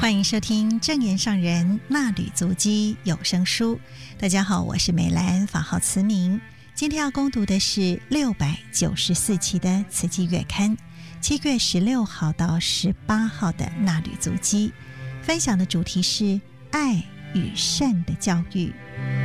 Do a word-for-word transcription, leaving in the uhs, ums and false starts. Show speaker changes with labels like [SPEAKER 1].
[SPEAKER 1] 欢迎收听正言上人纳履足迹有声书。大家好，我是美兰，法号慈明。今天要攻读的是六百九十四期的慈济月刊，七月十六号到十八号的纳履足迹，分享的主题是爱与善的教育。